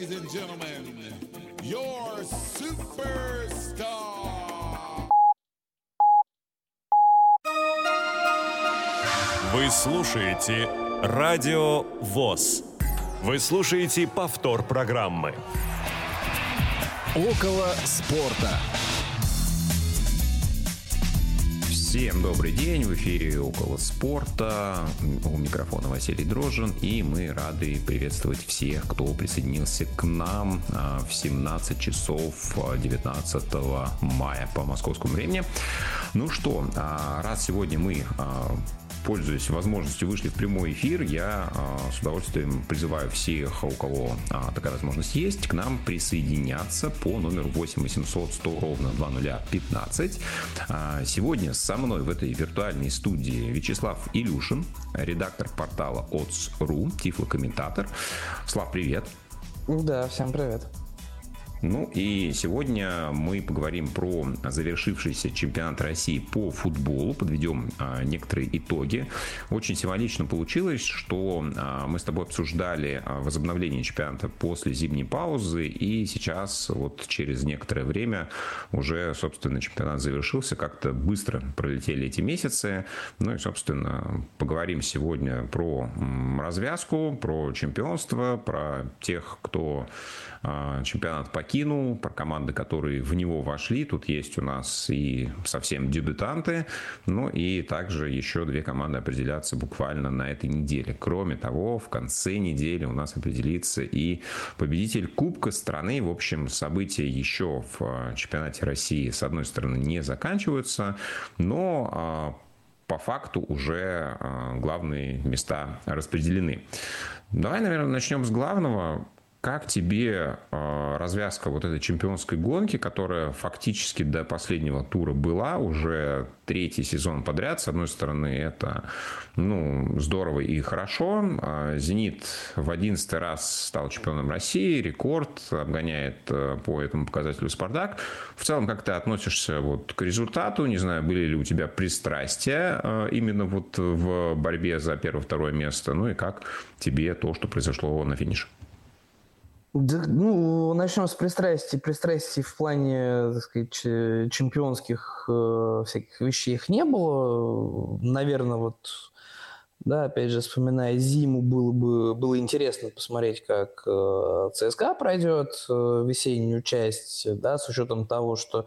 ladies and gentlemen, your superstar. Вы слушаете Радио ВОС. Вы слушаете повтор программы. Около спорта. Всем добрый день, в эфире «Около спорта», у микрофона Василий Дрожжин, и мы рады приветствовать всех, кто присоединился к нам в 17 часов 19 мая по московскому времени. Ну что, раз сегодня мы, пользуясь возможностью, вышли в прямой эфир, я с удовольствием призываю всех, у кого такая возможность есть, к нам присоединяться по номеру 8 800 100 ровно 2015. Сегодня со мной в этой виртуальной студии Вячеслав Илюшин, редактор портала odds.ru, тифлокомментатор. Слав, привет. Да, всем привет. Ну и сегодня мы поговорим про завершившийся чемпионат России по футболу, подведем некоторые итоги. Очень символично получилось, что мы с тобой обсуждали возобновление чемпионата после зимней паузы, и сейчас вот через некоторое время уже, собственно, чемпионат завершился, как-то быстро пролетели эти месяцы. Ну и, собственно, поговорим сегодня про развязку, про чемпионство, про тех, кто чемпионат покинул, про команды, которые в него вошли. Тут есть у нас и совсем дебютанты, ну и также еще две команды определятся буквально на этой неделе. Кроме того, в конце недели у нас определится и победитель Кубка страны. В общем, события еще в чемпионате России, с одной стороны, не заканчиваются, но по факту уже главные места распределены. Давай, наверное, начнем с главного. Как тебе развязка вот этой чемпионской гонки, которая фактически до последнего тура была уже третий сезон подряд? С одной стороны, это здорово и хорошо. «Зенит» в 11-й раз стал чемпионом России, рекорд, обгоняет по этому показателю «Спартак». В целом, как ты относишься вот к результату? Не знаю, были ли у тебя пристрастия именно вот в борьбе за первое-второе место? Ну и как тебе то, что произошло на финише? Да, начнем с пристрастий. Пристрастий в плане, так сказать, чемпионских всяких вещей их не было. Наверное, опять же, вспоминая зиму, было интересно посмотреть, как ЦСКА пройдет весеннюю часть, да, с учетом того, что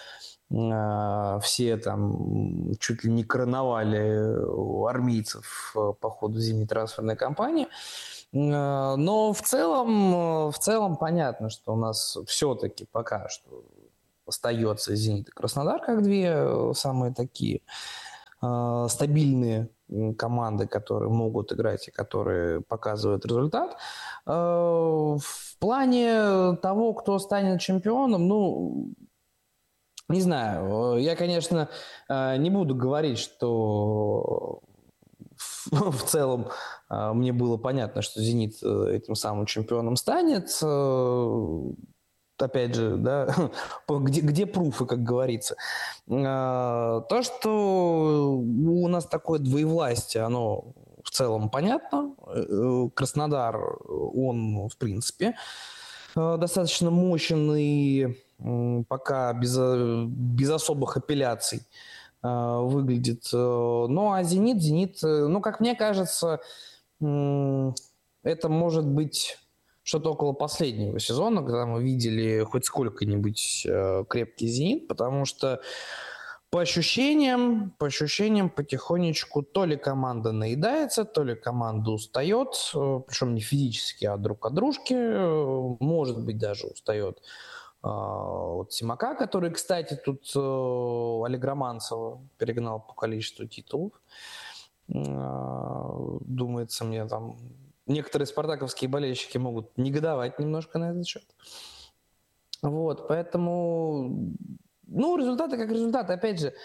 все там чуть ли не короновали армейцев по ходу зимней трансферной кампании. Но в целом понятно, что у нас все-таки пока что остается «Зенит» и «Краснодар» как две самые такие стабильные команды, которые могут играть и которые показывают результат. В плане того, кто станет чемпионом, не знаю, я, конечно, не буду говорить, что в целом мне было понятно, что «Зенит» этим самым чемпионом станет. Опять же, да, где пруфы, как говорится. То, что у нас такое двоевластие, оно в целом понятно. Краснодар, он, в принципе, достаточно мощен и пока без особых апелляций выглядит. Ну, а «Зенит», как мне кажется, это может быть что-то около последнего сезона, когда мы видели хоть сколько-нибудь крепкий «Зенит», потому что по ощущениям потихонечку то ли команда наедается, то ли команда устает, причем не физически, а друг от дружки, может быть, даже устает от Симака, который, кстати, тут Олег Романцева перегнал по количеству титулов. Думается мне, там некоторые спартаковские болельщики могут негодовать немножко на этот счет. Вот, поэтому, результаты как результаты. Опять же,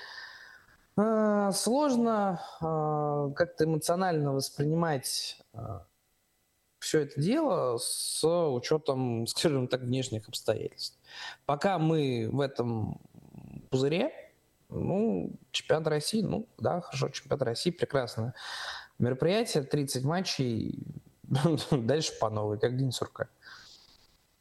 сложно как-то эмоционально воспринимать все это дело с учетом, скажем так, внешних обстоятельств. Пока мы в этом пузыре, чемпионат России, хорошо, чемпионат России, прекрасное мероприятие, 30 матчей, дальше по новой, как день сурка.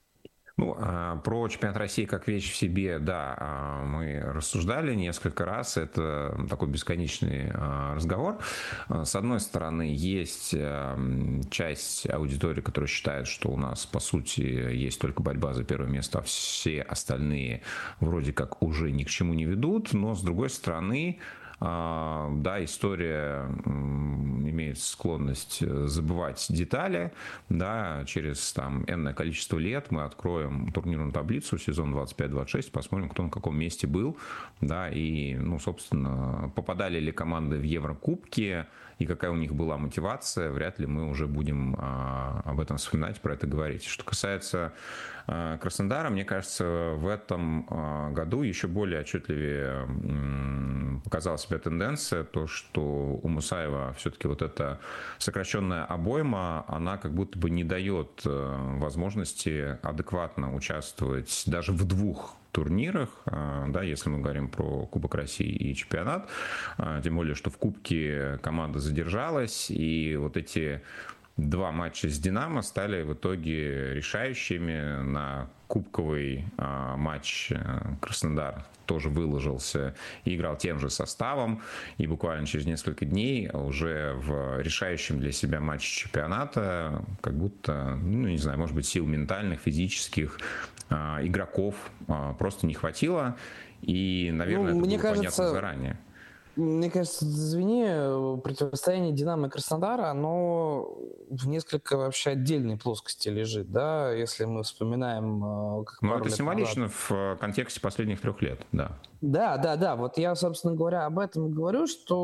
Про чемпионат России как вещь в себе, да, мы рассуждали несколько раз. Это такой бесконечный разговор. С одной стороны, есть часть аудитории, которая считает, что у нас, по сути, есть только борьба за первое место, а все остальные вроде как уже ни к чему не ведут. Но, с другой стороны, да, история имеет склонность забывать детали, да, через там энное количество лет мы откроем турнирную таблицу сезон 25-26, посмотрим, кто на каком месте был, да, и, собственно, попадали ли команды в Еврокубки, и какая у них была мотивация, вряд ли мы уже будем об этом вспоминать, про это говорить. Что касается Краснодара, мне кажется, в этом году еще более отчетливее показала себя тенденция, то, что у Мусаева все-таки вот эта сокращенная обойма, она как будто бы не дает возможности адекватно участвовать даже в двух турнирах, да, если мы говорим про Кубок России и чемпионат, тем более, что в Кубке команда задержалась, и вот эти два матча с «Динамо» стали в итоге решающими. На кубковый матч Краснодар тоже выложился и играл тем же составом, и буквально через несколько дней уже в решающем для себя матче чемпионата как будто, не знаю, может быть, сил ментальных, физических игроков просто не хватило, и, наверное, это было понятно заранее. Мне кажется, извини, противостояние «Динамо» и Краснодара, оно в несколько вообще отдельной плоскости лежит, да, если мы вспоминаем... это символично назад. В контексте последних 3 лет, да. Да, вот я, собственно говоря, об этом и говорю,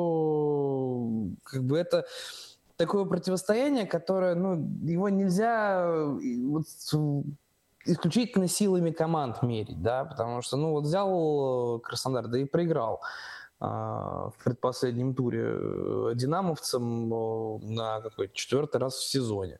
что как бы это такое противостояние, которое, его нельзя исключительно силами команд мерить, да, потому что, взял Краснодар, да и проиграл в предпоследнем туре динамовцам на какой-то 4-й раз в сезоне.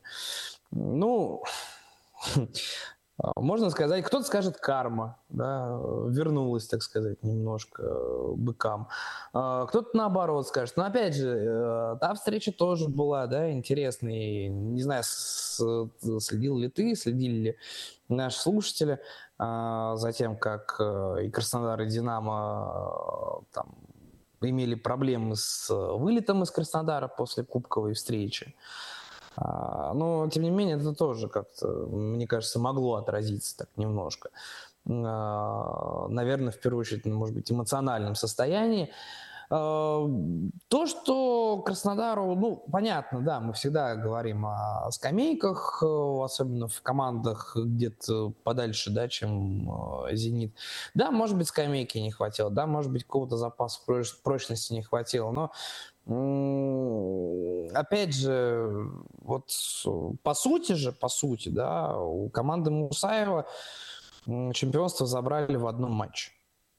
Можно сказать, кто-то скажет карма, да, вернулась, так сказать, немножко быкам. Кто-то наоборот скажет. Но опять же, та встреча тоже была, да, интересной. Не знаю, следили ли наши слушатели за тем, как и Краснодар, и Динамо там имели проблемы с вылетом из Краснодара после кубковой встречи. Но, тем не менее, это тоже как-то, мне кажется, могло отразиться так немножко. Наверное, в первую очередь, может быть, эмоциональном состоянии. То, что Краснодару, понятно, да, мы всегда говорим о скамейках, особенно в командах где-то подальше, да, чем «Зенит». Да, может быть, скамейки не хватило, да, может быть, какого-то запаса прочности не хватило, но опять же, вот по сути, да, у команды Мусаева чемпионство забрали в одном матче.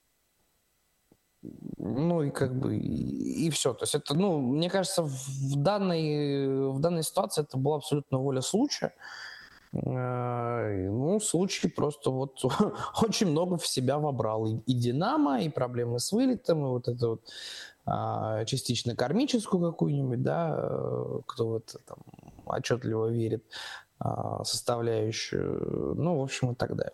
И все. То есть это, мне кажется, в данной ситуации это была абсолютно воля случая. Случай просто очень много в себя вобрал. И «Динамо», и проблемы с вылетом, и вот это частично кармическую какую-нибудь, да, кто в это там отчетливо верит, составляющую, в общем, и так далее.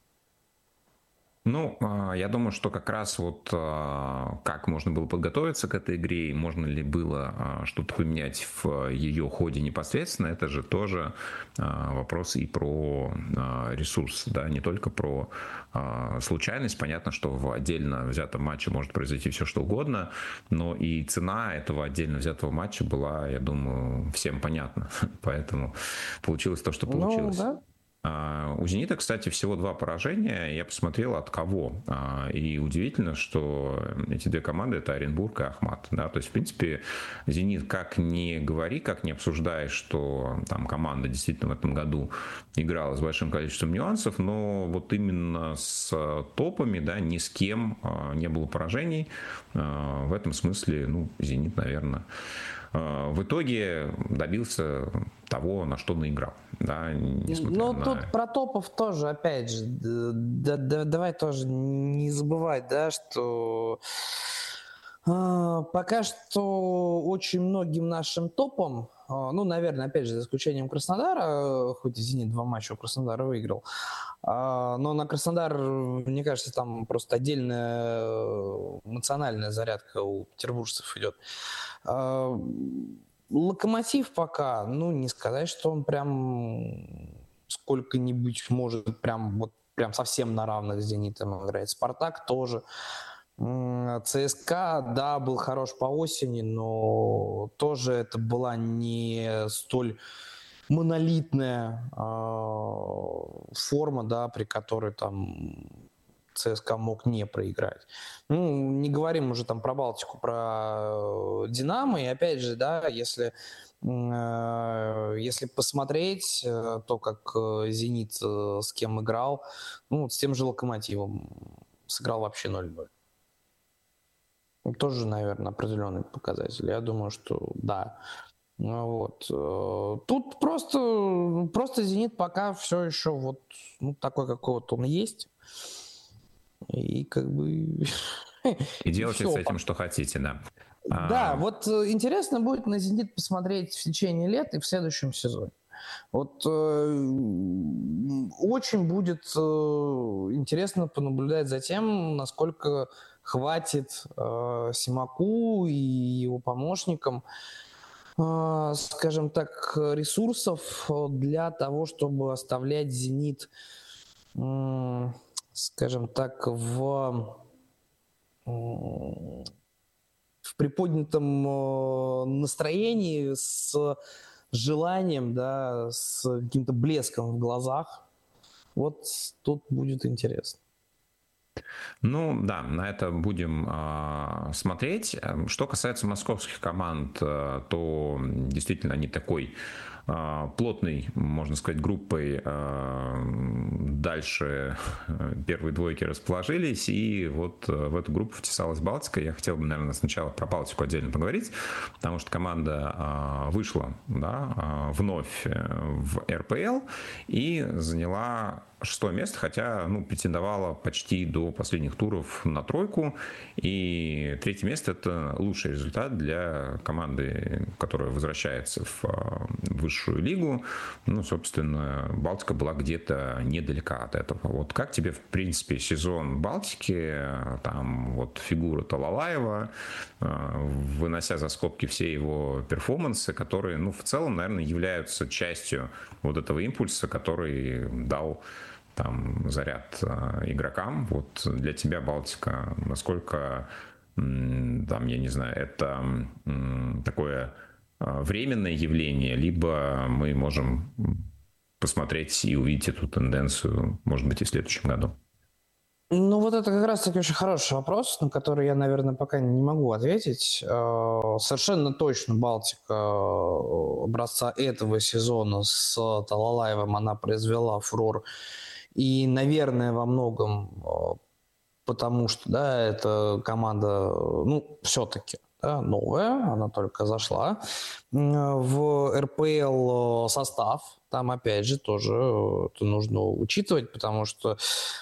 Я думаю, что как раз как можно было подготовиться к этой игре, и можно ли было что-то поменять в ее ходе непосредственно, это же тоже вопрос и про ресурс, да, не только про случайность. Понятно, что в отдельно взятом матче может произойти все, что угодно, но и цена этого отдельно взятого матча была, я думаю, всем понятна. Поэтому получилось то, что получилось. Да. У «Зенита», кстати, всего 2 поражения. Я посмотрел, от кого. И удивительно, что эти 2 команды — это Оренбург и Ахмат. Да? То есть, в принципе, «Зенит», как ни говори, как ни обсуждай, что там команда действительно в этом году играла с большим количеством нюансов, но вот именно с топами, да, ни с кем не было поражений. В этом смысле, «Зенит», наверное, в итоге добился того, на что наиграл. Да, тут про топов тоже, опять же, давай тоже не забывать, да, что пока что очень многим нашим топам Ну, наверное, опять же, за исключением Краснодара, хоть и «Зенит» 2 матча у Краснодара выиграл, но на Краснодар, мне кажется, там просто отдельная эмоциональная зарядка у петербуржцев идет. «Локомотив» пока, ну, не сказать, что он прям сколько-нибудь может прям совсем на равных с «Зенитом» играть. «Спартак» тоже. ЦСКА, да, был хорош по осени, но тоже это была не столь монолитная форма, да, при которой там ЦСКА мог не проиграть. Ну, не говорим уже там про Балтику, про «Динамо». И опять же, да, если посмотреть то, как «Зенит» с кем играл, ну, с тем же «Локомотивом» сыграл вообще 0-0. Тоже, наверное, определенный показатель. Я думаю, что да. Вот. Тут просто «Зенит» пока все еще вот такой, какой вот он есть. И как бы... И делайте с этим, что хотите, да. Да, вот интересно будет на «Зенит» посмотреть в течение лет и в следующем сезоне. Вот очень будет интересно понаблюдать за тем, насколько хватит Симаку и его помощникам, скажем так, ресурсов для того, чтобы оставлять «Зенит», скажем так, в приподнятом настроении, с желанием, да, с каким-то блеском в глазах. Вот тут будет интересно. Ну да, на это будем смотреть. Что касается московских команд, то действительно они такой плотной, можно сказать, группой дальше первые двойки расположились, и вот в эту группу втесалась Балтика. Я хотел бы, наверное, сначала про Балтику отдельно поговорить, потому что команда вышла, да, вновь в РПЛ и заняла 6-е место, хотя претендовала почти до последних туров на тройку. И 3-е место – это лучший результат для команды, которая возвращается в высшую лигу. Ну, собственно, Балтика была где-то недалека от этого. Вот как тебе, в принципе, сезон Балтики? Там вот фигура Талалаева, вынося за скобки все его перформансы, которые, в целом, наверное, являются частью вот этого импульса, который дал там заряд игрокам. Вот для тебя Балтика, насколько, там, я не знаю, это такое временное явление, либо мы можем посмотреть и увидеть эту тенденцию, может быть, и в следующем году? Ну, вот это как раз-таки очень хороший вопрос, на который я, наверное, пока не могу ответить. Совершенно точно Балтика образца этого сезона с Талалаевым, она произвела фурор. И, наверное, во многом потому что, да, эта команда, все-таки, да, новая, она только зашла в РПЛ состав. Там, опять же, тоже это нужно учитывать, потому что,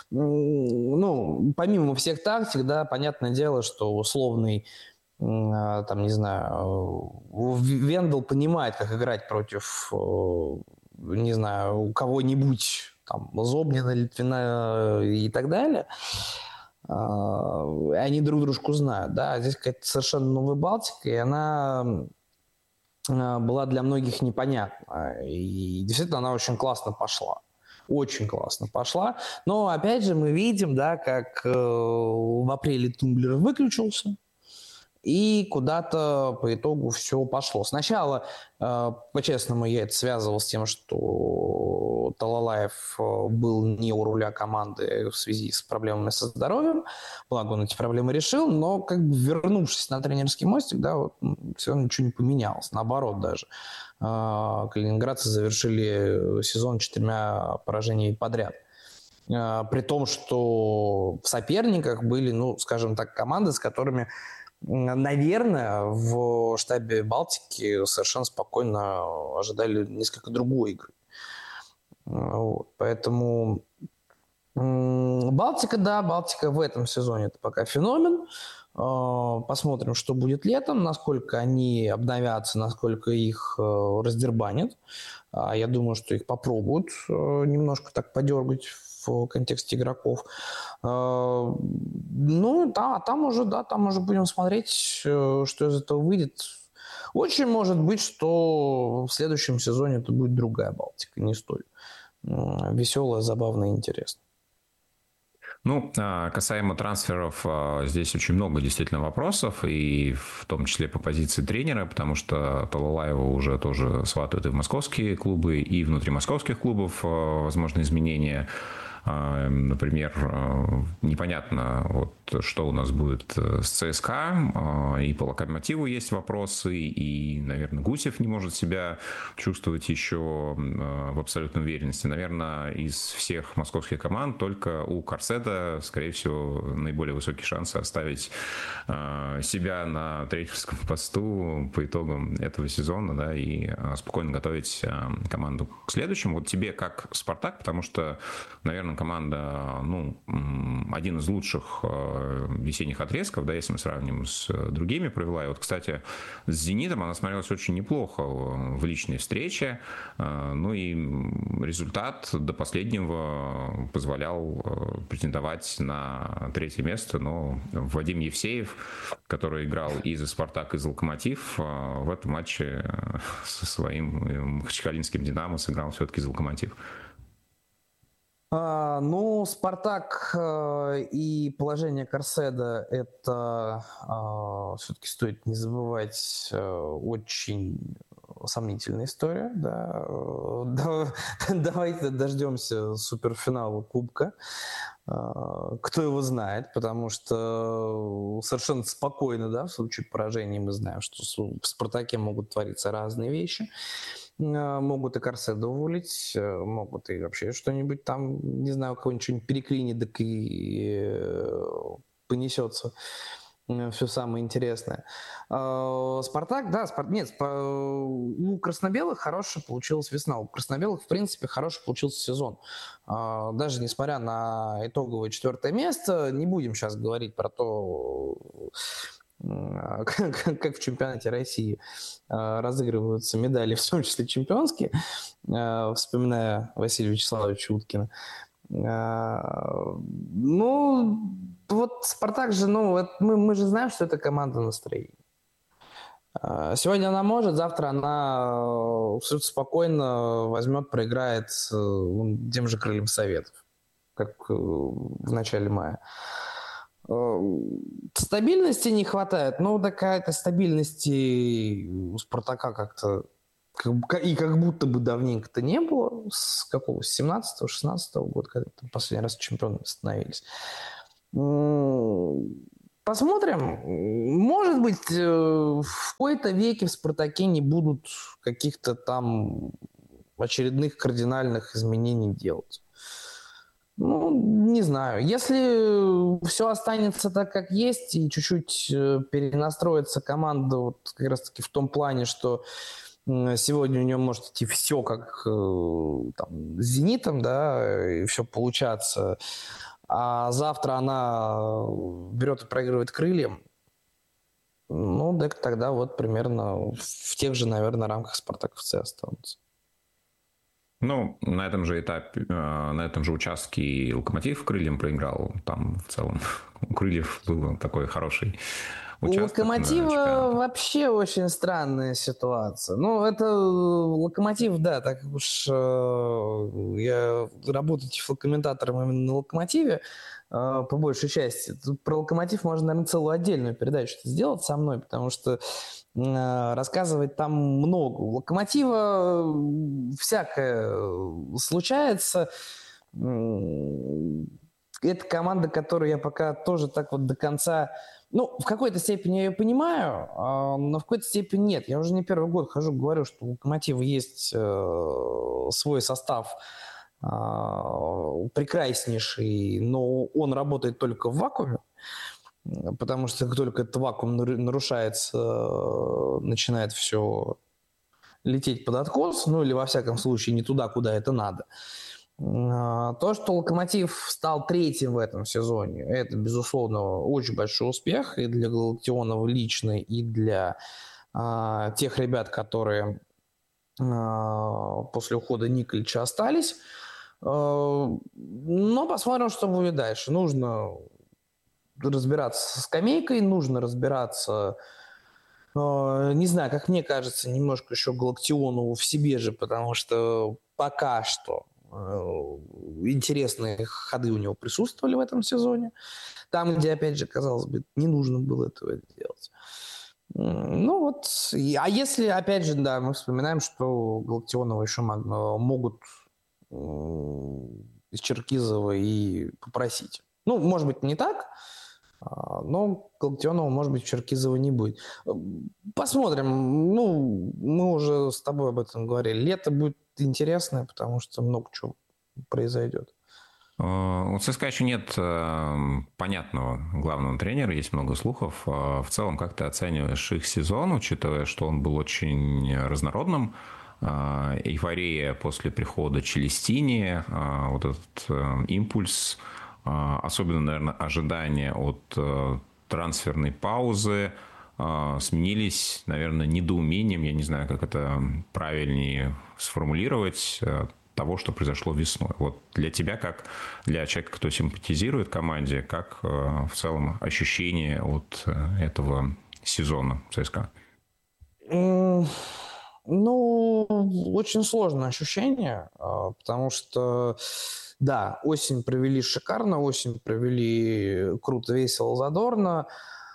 помимо всех тактик, да, понятное дело, что условный, там, не знаю, Вендел понимает, как играть против, не знаю, кого-нибудь, там, Зобнина, Литвина и так далее. Они друг дружку знают, да. Здесь какая-то совершенно новая Балтика, и она была для многих непонятна. И действительно она очень классно пошла. Очень классно пошла. Но, опять же, мы видим, да, как в апреле тумблер выключился, и куда-то по итогу все пошло. Сначала, по-честному, я это связывал с тем, что Талалаев был не у руля команды в связи с проблемами со здоровьем. Благо, он эти проблемы решил, но как бы вернувшись на тренерский мостик, да, вот, все равно ничего не поменялось. Наоборот даже. Калининградцы завершили сезон 4 поражениями подряд. При том, что в соперниках были, скажем так, команды, с которыми, наверное, в штабе Балтики совершенно спокойно ожидали несколько другой игры. Вот. Поэтому Балтика, да, Балтика в этом сезоне это пока феномен. Посмотрим, что будет летом, насколько они обновятся, насколько их раздербанят. Я думаю, что их попробуют немножко так подергать в контексте игроков. Ну, да, там уже будем смотреть, что из этого выйдет. Очень может быть, что в следующем сезоне это будет другая Балтика, не столь веселая, забавная и интересная. Ну, касаемо трансферов, здесь очень много действительно вопросов, и в том числе по позиции тренера, потому что Талалаева уже тоже сватают и в московские клубы, и внутри московских клубов возможны изменения. Например, непонятно, вот, что у нас будет с ЦСКА, и по Локомотиву есть вопросы, и, наверное, Гусев не может себя чувствовать еще в абсолютной уверенности. Наверное, из всех московских команд только у Карседа, скорее всего, наиболее высокие шансы оставить себя на тренерском посту по итогам этого сезона, да, и спокойно готовить команду к следующему. Вот тебе как Спартак, потому что, наверное, команда, ну, один из лучших весенних отрезков, да, если мы сравним с другими, провела. И вот, кстати, с «Зенитом» она смотрелась очень неплохо в личной встрече. Ну и результат до последнего позволял претендовать на третье место. Но Вадим Евсеев, который играл и за «Спартак», и за «Локомотив», в этом матче со своим махачкалинским «Динамо» сыграл все-таки за «Локомотив». Ну, «Спартак» и положение Карседа – это все-таки стоит не забывать очень сомнительная история. Да. Давайте дождемся суперфинала Кубка. Кто его знает, потому что совершенно спокойно, да, в случае поражения мы знаем, что в «Спартаке» могут твориться разные вещи. Могут и Карседа уволить, могут и вообще что-нибудь там, не знаю, кого-нибудь что-нибудь переклинит, так и понесется все самое интересное. «Спартак», да, нет, у красно-белых хорошая получилась весна. У красно-белых, в принципе, хороший получился сезон. Даже несмотря на итоговое 4 место, не будем сейчас говорить про то, как в чемпионате России разыгрываются медали, в том числе чемпионские, вспоминая Василия Вячеславовича Уткина. Ну, вот «Спартак» же, ну, мы же знаем, что это команда настроения. Сегодня она может, завтра она абсолютно спокойно возьмет, проиграет тем же «Крыльям Советов», как в начале мая. Стабильности не хватает, но такая-то стабильности у «Спартака» как-то как будто бы давненько-то не было, с какого, с 17-16 года, когда там последний раз чемпионами становились. Посмотрим. Может быть, в какой-то веке в «Спартаке» не будут каких-то там очередных кардинальных изменений делать. Ну, не знаю. Если все останется так, как есть, и чуть-чуть перенастроится команда вот как раз-таки в том плане, что сегодня у нее может идти все как там, с «Зенитом», да, и все получаться, а завтра она берет и проигрывает «Крыльям», ну, так тогда вот примерно в тех же, наверное, рамках спартаковцы останутся. Ну, на этом же этапе, на этом же участке и «Локомотив» «Крыльям» проиграл. Там в целом у «Крыльев» был такой хороший участок. У «Локомотива» вообще очень странная ситуация. Ну, это «Локомотив», да, так уж я работаю тифлокомментатором именно на «Локомотиве», по большей части. Тут про «Локомотив» можно, наверное, целую отдельную передачу сделать со мной, потому что рассказывать там много. У «Локомотива» всякое случается. Это команда, которую я пока тоже так вот до конца... Ну, в какой-то степени я ее понимаю, но в какой-то степени нет. Я уже не первый год хожу, говорю, что у «Локомотива» есть свой состав прекраснейший, но он работает только в вакууме. Потому что как только этот вакуум нарушается, начинает все лететь под откос, ну или во всяком случае не туда, куда это надо. То, что «Локомотив» стал третьим в этом сезоне, это, безусловно, очень большой успех и для Галактионова лично, и для тех ребят, которые после ухода Николича остались. Но посмотрим, что будет дальше. Нужно разбираться со скамейкой, нужно разбираться, не знаю, как мне кажется, немножко еще Галактионову в себе же, потому что пока что интересные ходы у него присутствовали в этом сезоне. Там, где, опять же, казалось бы, не нужно было этого делать. Ну вот, а если, опять же, да, мы вспоминаем, что Галактионова еще могут из Черкизова и попросить. Ну, может быть, не так, но Галактионова, может быть, Черкизова не будет. Посмотрим. Ну, мы уже с тобой об этом говорили. Лето будет интересное, потому что много чего произойдет. У ЦСКА еще нет понятного главного тренера, есть много слухов. В целом, как ты оцениваешь их сезон, учитывая, что он был очень разнородным? Эйфория после прихода Челестини, вот этот импульс, особенно, наверное, ожидания от трансферной паузы сменились, наверное, недоумением, я не знаю, как это правильнее сформулировать, того, что произошло весной. Вот для тебя, как для человека, кто симпатизирует команде, как в целом ощущение от этого сезона ЦСКА? Ну, очень сложное ощущение, потому что, да, осень провели шикарно, осень провели круто, весело, задорно.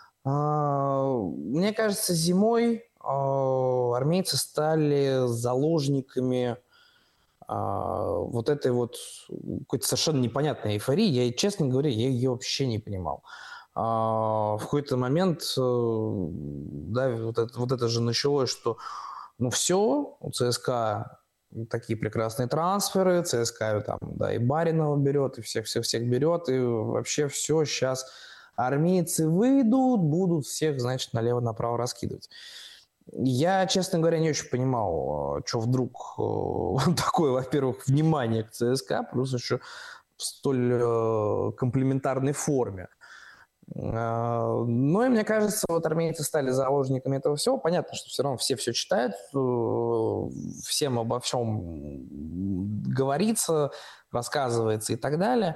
Мне кажется, зимой армейцы стали заложниками вот этой вот какой-то совершенно непонятной эйфории. Я, честно говоря, я ее вообще не понимал. В какой-то момент, да, вот это же началось, что ну все, у ЦСКА такие прекрасные трансферы, ЦСКА там, да, и Баринова берет, и всех берет, и вообще все, сейчас армейцы выйдут, будут всех, значит, налево-направо раскидывать. Я, честно говоря, не очень понимал, что вдруг такое, во-первых, внимание к ЦСКА, плюс еще в столь комплементарной форме. Но и мне кажется, вот армейцы стали заложниками этого всего. Понятно, что все равно все читают, всем обо всем говорится, рассказывается и так далее.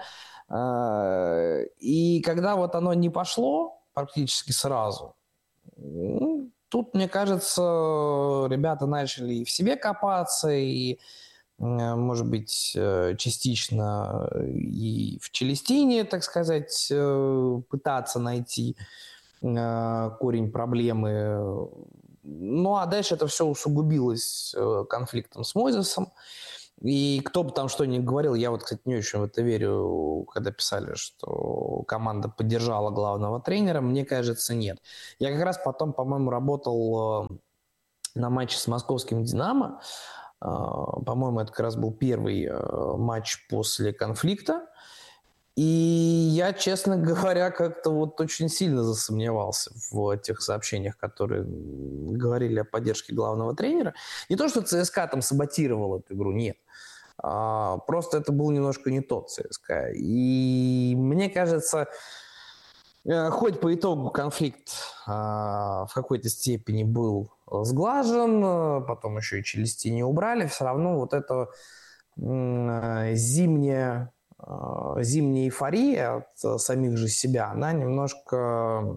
И когда вот оно не пошло практически сразу, тут, мне кажется, ребята начали и в себе копаться, и, может быть, частично и в Челестине, так сказать, пытаться найти корень проблемы. Ну, а дальше это все усугубилось конфликтом с Мойзесом. И кто бы там что ни говорил, я вот, кстати, не очень в это верю, когда писали, что команда поддержала главного тренера. Мне кажется, нет. Я как раз потом, по-моему, работал на матче с московским «Динамо». По-моему, это как раз был первый матч после конфликта. И я, честно говоря, как-то вот очень сильно засомневался в тех сообщениях, которые говорили о поддержке главного тренера. Не то, что ЦСКА там саботировал эту игру, нет. Просто это был немножко не тот ЦСКА. И мне кажется, хоть по итогу конфликт в какой-то степени был сглажен, потом еще и Челестини убрали, все равно вот эта зимняя эйфория от самих же себя, она немножко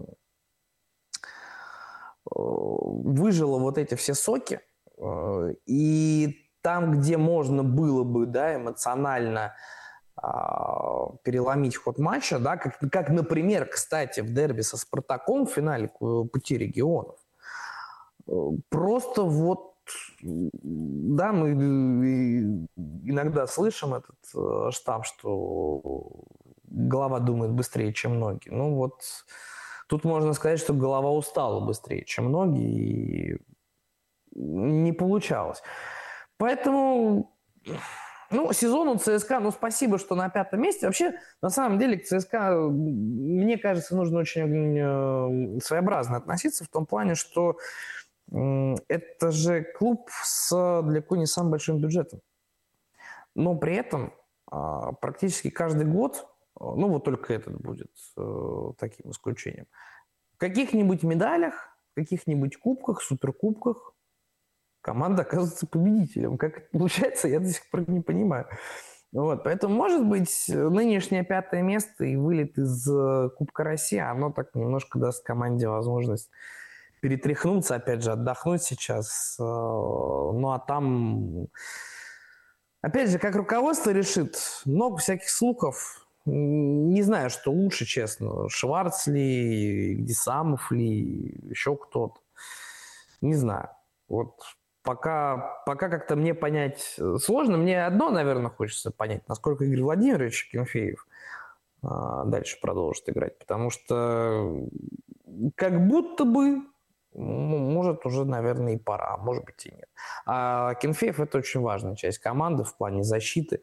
выжила вот эти все соки. И там, где можно было бы, да, эмоционально переломить ход матча, да, как, например, кстати, в дерби со «Спартаком» в финале Пути регионов. Просто вот, да, мы иногда слышим этот штамп, что голова думает быстрее, чем ноги. Ну вот, тут можно сказать, что голова устала быстрее, чем ноги, и не получалось. Поэтому, ну, сезон у ЦСКА, ну, спасибо, что на 5-м месте. Вообще, на самом деле, к ЦСКА, мне кажется, нужно очень своеобразно относиться в том плане, что это же клуб с далеко не самым большим бюджетом. Но при этом практически каждый год, ну вот только этот будет таким исключением, в каких-нибудь медалях, в каких-нибудь кубках, суперкубках команда оказывается победителем. Как это получается, я до сих пор не понимаю. Вот, поэтому, может быть, нынешнее 5-е место и вылет из Кубка России, оно так немножко даст команде возможность перетряхнуться, опять же, отдохнуть сейчас. Ну, а там, опять же, как руководство решит, много всяких слухов. Не знаю, что лучше, честно. Шварц ли, Десамов ли, еще кто-то. Не знаю. Вот пока как-то мне понять сложно. Мне одно, наверное, хочется понять, насколько Игорь Владимирович Акинфеев дальше продолжит играть. Потому что как будто бы, может, уже, наверное, и пора, а может быть и нет. А Акинфеев – это очень важная часть команды в плане защиты.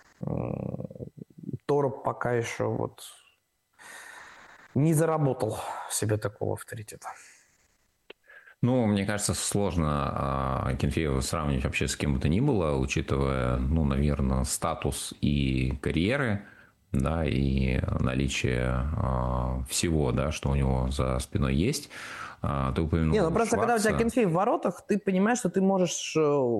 Тороп пока еще вот не заработал себе такого авторитета. Ну, мне кажется, сложно Акинфеева сравнивать вообще с кем бы то ни было, учитывая, ну, наверное, статус и карьеры, да, и наличие всего, да, что у него за спиной есть. Ты упомянул Не, ну просто Шварца. когда у тебя Акинфеев в воротах, ты понимаешь, что ты можешь,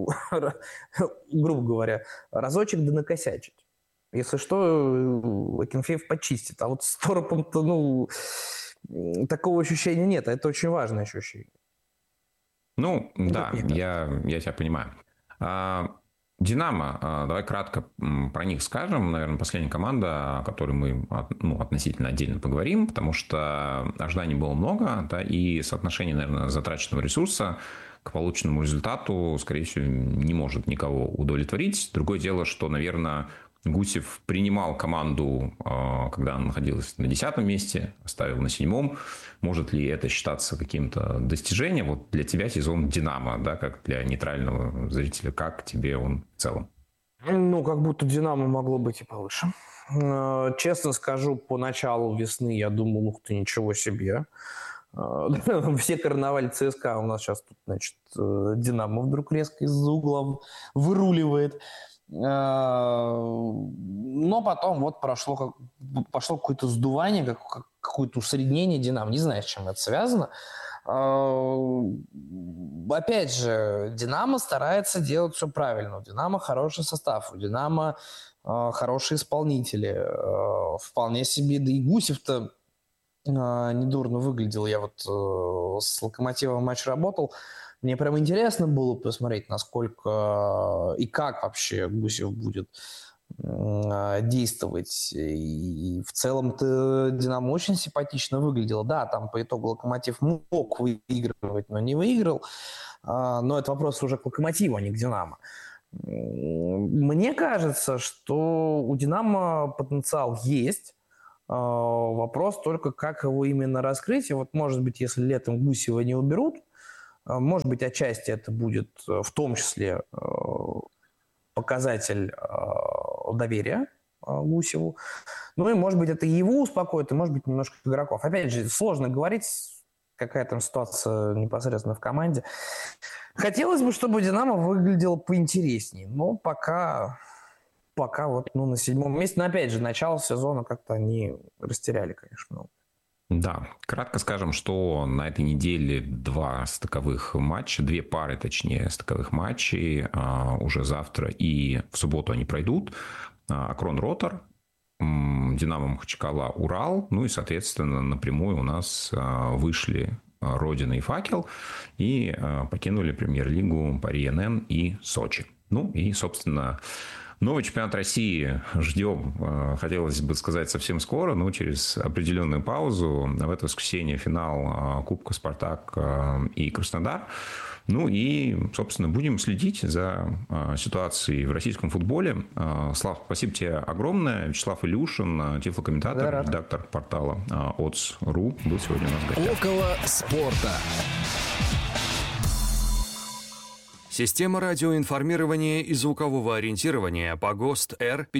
грубо говоря, разочек да накосячить. Если что, Акинфеев почистит. А вот с Торопом-то, ну, такого ощущения нет. А это очень важное ощущение. Ну, да, я тебя понимаю. «Динамо», давай кратко про них скажем. Наверное, последняя команда, о которой мы относительно отдельно поговорим, потому что ожиданий было много, да, и соотношение, наверное, затраченного ресурса к полученному результату, скорее всего, не может никого удовлетворить. Другое дело, что, наверное, Гусев принимал команду, когда она находилась на 10-м месте, оставил на 7-м. Может ли это считаться каким-то достижением? Вот для тебя сезон «Динамо», да, как для нейтрального зрителя, как тебе он в целом? Ну, как будто «Динамо» могло быть и повыше. Честно скажу, по началу весны я думал, ух ты, ничего себе. Все карнавали ЦСКА, у нас сейчас тут, значит, «Динамо» вдруг резко из-за угла выруливает. Но потом вот пошло какое-то сдувание, какое-то усреднение «Динамо». Не знаю, с чем это связано. Опять же, «Динамо» старается делать все правильно. У «Динамо» хороший состав, у «Динамо» хорошие исполнители. Вполне себе, да и Гусев-то недурно выглядел. Я вот с «Локомотивом» матч работал. Мне прям интересно было посмотреть, насколько и как вообще Гусев будет действовать. И в целом-то «Динамо» очень симпатично выглядело. Да, там по итогу «Локомотив» мог выигрывать, но не выиграл. Но это вопрос уже к «Локомотиву», а не к «Динамо». Мне кажется, что у «Динамо» потенциал есть. Вопрос только, как его именно раскрыть. И вот, может быть, если летом Гусева не уберут, может быть, отчасти это будет в том числе показатель доверия Гусеву. Ну и, может быть, это его успокоит, и, может быть, немножко игроков. Опять же, сложно говорить, какая там ситуация непосредственно в команде. Хотелось бы, чтобы «Динамо» выглядело поинтереснее, но пока вот на 7-м месте. Но, опять же, начало сезона как-то они растеряли, конечно. Да, кратко скажем, что на этой неделе две пары стыковых матчей. Уже завтра и в субботу они пройдут. Акрон-Ротор, Динамо Махачкала, Урал. Ну и, соответственно, напрямую у нас вышли Родина и Факел и покинули премьер-лигу Пари-НН и Сочи. Ну и, собственно, новый чемпионат России ждем, хотелось бы сказать, совсем скоро, но через определенную паузу. В это воскресенье финал Кубка «Спартак» и «Краснодар». Ну и, собственно, будем следить за ситуацией в российском футболе. Слав, спасибо тебе огромное. Вячеслав Илюшин, тифлокомментатор, редактор портала Odds.ru, был сегодня у нас в гостях. Около спорта. Система радиоинформирования и звукового ориентирования по ГОСТ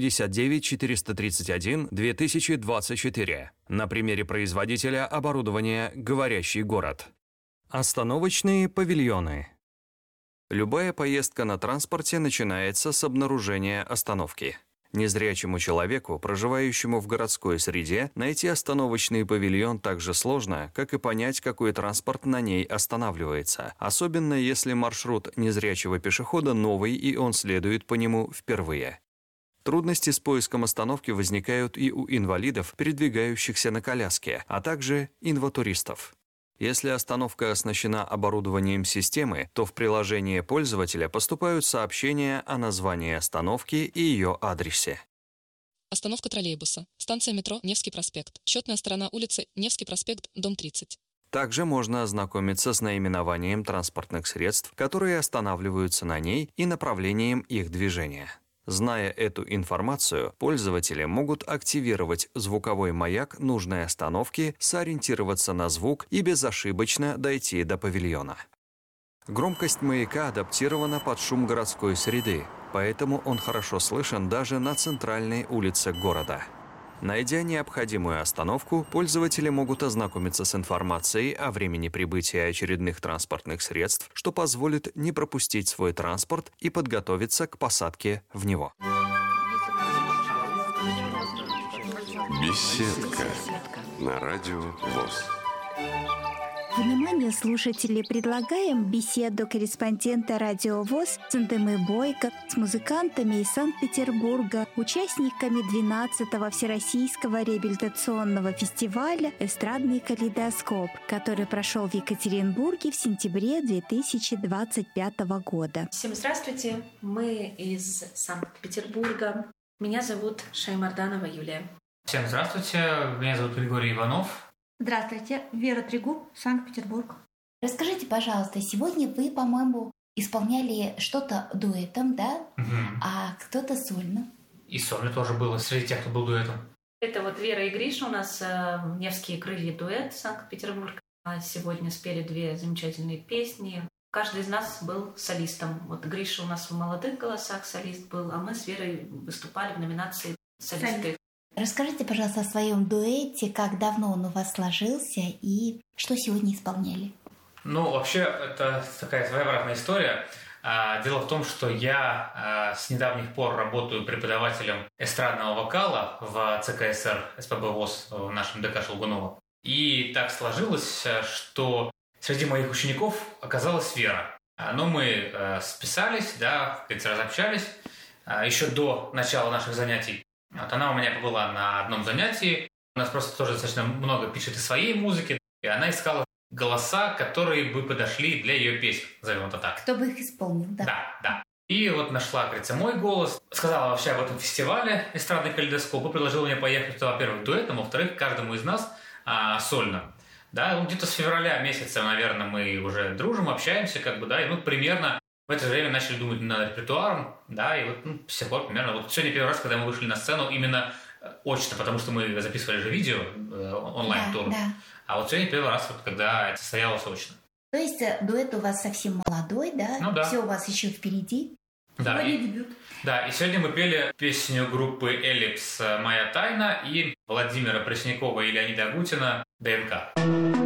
R59431-2024. На примере производителя оборудования «Говорящий город». Остановочные павильоны. Любая поездка на транспорте начинается с обнаружения остановки. Незрячему человеку, проживающему в городской среде, найти остановочный павильон так же сложно, как и понять, какой транспорт на ней останавливается, особенно если маршрут незрячего пешехода новый и он следует по нему впервые. Трудности с поиском остановки возникают и у инвалидов, передвигающихся на коляске, а также инватуристов. Если остановка оснащена оборудованием системы, то в приложение пользователя поступают сообщения о названии остановки и ее адресе. Остановка троллейбуса. Станция метро Невский проспект. Счетная сторона улицы Невский проспект, дом 30. Также можно ознакомиться с наименованием транспортных средств, которые останавливаются на ней, и направлением их движения. Зная эту информацию, пользователи могут активировать звуковой маяк нужной остановки, сориентироваться на звук и безошибочно дойти до павильона. Громкость маяка адаптирована под шум городской среды, поэтому он хорошо слышен даже на центральной улице города. Найдя необходимую остановку, пользователи могут ознакомиться с информацией о времени прибытия очередных транспортных средств, что позволит не пропустить свой транспорт и подготовиться к посадке в него. Беседка на радио ВОС. Внимание, слушатели, предлагаем беседу корреспондента радио ВОС Центемы Бойко с музыкантами из Санкт-Петербурга, участниками 12-го Всероссийского реабилитационного фестиваля «Эстрадный калейдоскоп», который прошел в Екатеринбурге в сентябре 2025 года. Всем здравствуйте, мы из Санкт-Петербурга. Меня зовут Шаймарданова Юлия. Всем здравствуйте, меня зовут Григорий Иванов. Здравствуйте, Вера Трегуб, Санкт-Петербург. Расскажите, пожалуйста, сегодня вы, по-моему, исполняли что-то дуэтом, да? А кто-то сольно. И сольно тоже было, среди тех, кто был дуэтом. Это вот Вера и Гриша, у нас «Невские крылья» дуэт, Санкт-Петербург. Сегодня спели 2 замечательные песни. Каждый из нас был солистом. Вот Гриша у нас в молодых голосах солист был, а мы с Верой выступали в номинации солисты. Расскажите, пожалуйста, о своем дуэте, как давно он у вас сложился и что сегодня исполняли? Ну, вообще, это такая своеобразная история. Дело в том, что я с недавних пор работаю преподавателем эстрадного вокала в ЦКСР СПБ ВОС в нашем ДК Шелгунова. И так сложилось, что среди моих учеников оказалась Вера. Но мы списались, да, разобщались еще до начала наших занятий. Вот она у меня побыла на одном занятии. У нас просто тоже достаточно много пишет и своей музыки. И она искала голоса, которые бы подошли для ее песен, назовем это так. Кто бы их исполнил, да? Да. И вот нашла, говорится, мой голос. Сказала вообще об этом фестивале «Эстрадный калейдоскоп» и предложила мне поехать туда, во-первых, дуэтом, во-вторых, каждому из нас сольно. Да, где-то с февраля месяца, наверное, мы уже дружим, общаемся, как бы, да, и мы примерно в это же время начали думать над репертуаром, да, и вот с тех пор примерно. Вот сегодня первый раз, когда мы вышли на сцену, именно очно, потому что мы записывали же видео онлайн-тур. Да. А вот сегодня первый раз, вот, когда это состоялось очно. То есть дуэт у вас совсем молодой, да? Ну да. Все у вас еще впереди. Да, дебют. Да, и сегодня мы пели песню группы «Эллипс» «Моя тайна» и Владимира Преснякова и Леонида Агутина «ДНК».